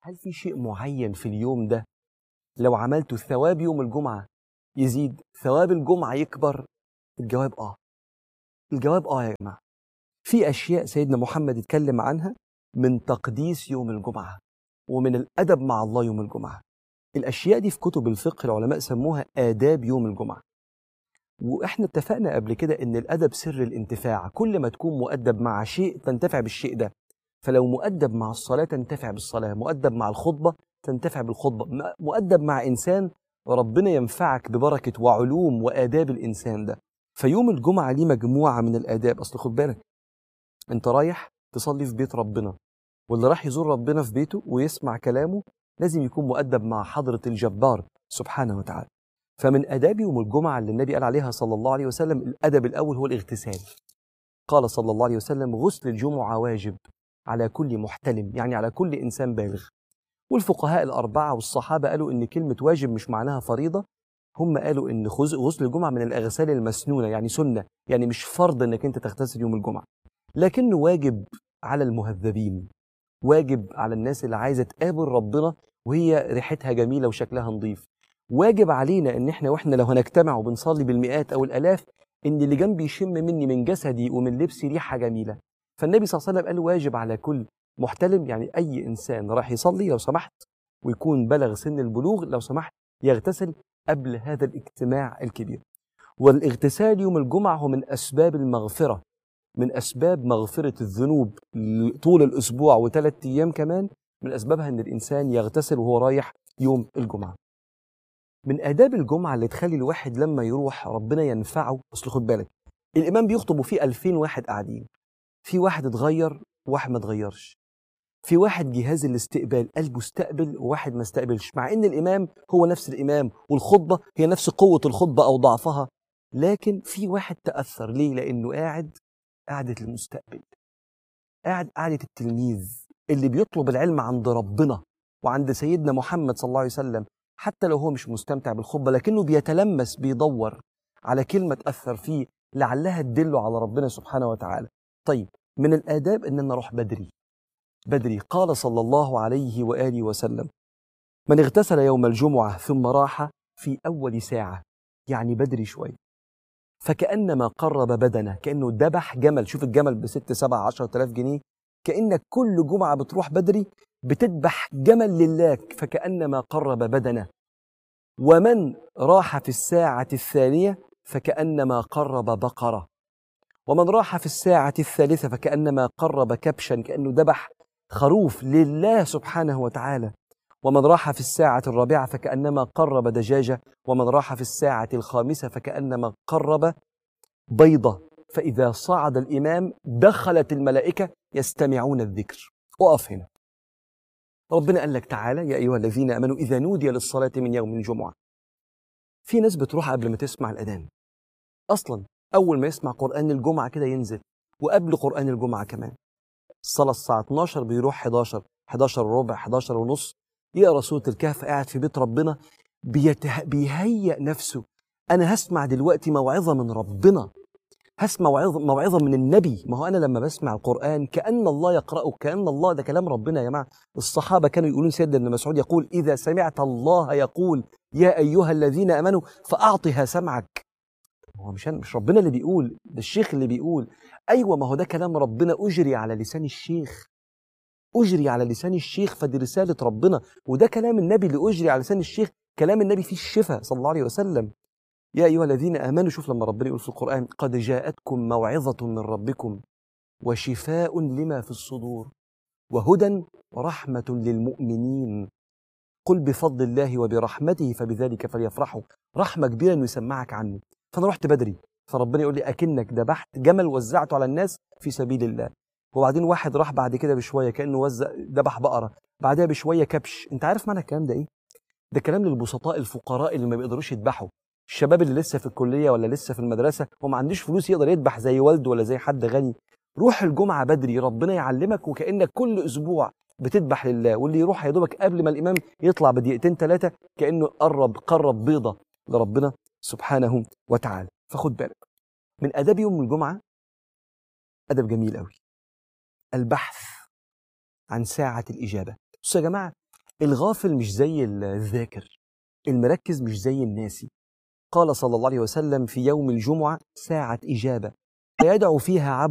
هل في شيء معين في اليوم ده لو عملته ثواب يوم الجمعة يزيد، ثواب الجمعة يكبر؟ الجواب الجواب يا جماعة. في أشياء سيدنا محمد اتكلم عنها من تقديس يوم الجمعة ومن الأدب مع الله يوم الجمعة. الأشياء دي في كتب الفقه العلماء سموها آداب يوم الجمعة. وإحنا اتفقنا قبل كده إن الأدب سر الانتفاع، كل ما تكون مؤدب مع شيء تنتفع بالشيء ده. فلو مؤدب مع الصلاة تنتفع بالصلاة، مؤدب مع الخطبة تنتفع بالخطبة، مؤدب مع إنسان ربنا ينفعك ببركة وعلوم وآداب الإنسان ده. فيوم الجمعة ليه مجموعة من الآداب. أصل خد بالك، أنت رايح تصلي في بيت ربنا، واللي راح يزور ربنا في بيته ويسمع كلامه لازم يكون مؤدب مع حضرة الجبار سبحانه وتعالى. فمن آداب يوم الجمعة اللي النبي قال عليها صلى الله عليه وسلم، الأدب الأول هو الاغتسال. قال صلى الله عليه وسلم: غسل الجمعة واجب على كل محتلم، يعني على كل إنسان بالغ. والفقهاء الأربعة والصحابة قالوا إن كلمة واجب مش معناها فريضة، هم قالوا إن غسل الجمعة من الأغسال المسنونة، يعني سنة، يعني مش فرض إنك أنت تغتسل يوم الجمعة، لكنه واجب على المهذبين، واجب على الناس اللي عايزة تقابل ربنا وهي ريحتها جميلة وشكلها نظيف. واجب علينا إن إحنا وإحنا لو هنجتمع وبنصلي بالمئات أو الآلاف، إن اللي جنبي يشم مني من جسدي ومن لبسي ريحة جميلة. فالنبي صلى الله عليه وسلم قال واجب على كل محتلم، يعني أي إنسان راح يصلي لو سمحت ويكون بلغ سن البلوغ لو سمحت يغتسل قبل هذا الاجتماع الكبير. والاغتسال يوم الجمعة هو من أسباب المغفرة، من أسباب مغفرة الذنوب طول الأسبوع و3 أيام كمان، من أسبابها أن الإنسان يغتسل وهو رايح يوم الجمعة. من آداب الجمعة اللي تخلي الواحد لما يروح ربنا ينفعه. أصل خد بالك، الإمام بيخطب وفيه 2000 واحد قاعدين، في واحد اتغير وواحد ما اتغيرش، في واحد جهاز الاستقبال قلبه استقبل وواحد ما استقبلش، مع ان الامام هو نفس الامام والخطبه هي نفس قوه الخطبه او ضعفها، لكن في واحد تاثر. ليه؟ لانه قاعد قعده المستقبل، قاعد قعده التلميذ اللي بيطلب العلم عند ربنا وعند سيدنا محمد صلى الله عليه وسلم، حتى لو هو مش مستمتع بالخطبه لكنه بيتلمس، بيدور على كلمه تاثر فيه لعلها تدله على ربنا سبحانه وتعالى. طيب، من الاداب ان انا اروح بدري. قال صلى الله عليه وآله وسلم: من اغتسل يوم الجمعة ثم راح في أول ساعة، يعني بدري شوي، فكأنما قرب بدنه، كأنه ذبح جمل. شوف الجمل ب6 7 10,000 جنيه، كأنك كل جمعة بتروح بدري بتذبح جمل لله، فكأنما قرب بدنه. ومن راح في الساعة الثانية فكأنما قرب بقرة. ومن راح في الساعة الثالثة فكأنما قرب كبشا، كأنه ذبح خروف لله سبحانه وتعالى. ومن راح في الساعة الرابعة فكأنما قرب دجاجة. ومن راح في الساعة الخامسة فكأنما قرب بيضة. فإذا صعد الإمام دخلت الملائكة يستمعون الذكر. وقف هنا، ربنا قال لك تعالى يا أيها الذين آمنوا إذا نودي للصلاة من يوم الجمعة. في ناس بتروح قبل ما تسمع الأذان أصلا، أول ما يسمع قرآن الجمعة كده ينزل، وقبل قرآن الجمعة كمان. الصلاة الساعة 12 بيروح 11 وربع 11 ونص يقرأ سورة الكهف، قاعد في بيت ربنا بيهيئ نفسه. أنا هسمع دلوقتي موعظة من ربنا، هسمع موعظة من النبي. ما هو أنا لما بسمع القرآن كأن الله يقرأه، كأن الله ده كلام ربنا يا جماعة. الصحابة كانوا يقولون، سيدنا ابن مسعود يقول: إذا سمعت الله يقول يا أيها الذين آمنوا فأعطها سمعك. هو مش ربنا اللي بيقول، ده الشيخ اللي بيقول. أيوة، ما هو ده كلام ربنا أجري على لسان الشيخ، أجري على لسان الشيخ، فدي رسالة ربنا. وده كلام النبي اللي أجري على لسان الشيخ، كلام النبي فيه الشفاء صلى الله عليه وسلم. يا أيها الذين آمنوا، شوف لما ربنا يقول في القرآن: قد جاءتكم موعظة من ربكم وشفاء لما في الصدور وهدى ورحمة للمؤمنين قل بفضل الله وبرحمته فبذلك فليفرحوا. رحمة كبيرة إنه يسمعك عنه. فأنا رحت بدري، فربنا يقول لي: أكنك ذبحت جمل وزعته على الناس في سبيل الله. وبعدين واحد راح بعد كده بشوية كأنه وزع ذبح بقرة، بعدها بشوية كبش. أنت عارف معنى الكلام ده إيه؟ ده كلام للبسطاء الفقراء اللي ما بيقدروش يذبحوا، الشباب اللي لسه في الكلية ولا لسه في المدرسة وما عندوش فلوس يقدر يذبح زي والده ولا زي حد غني. روح الجمعة بدري، ربنا يعلمك، وكأنك كل أسبوع بتذبح لله. واللي يروح يا دوبك قبل ما الإمام يطلع بدقيقتين 3 كأنه قرب بيضة لربنا سبحانه وتعالى. فخد بالك، من آداب يوم الجمعة أدب جميل قوي: البحث عن ساعة الإجابة. بصوا يا جماعة، الغافل مش زي الذاكر، المركز مش زي الناسي. قال صلى الله عليه وسلم: في يوم الجمعة ساعة إجابة فيدعو فيها عبد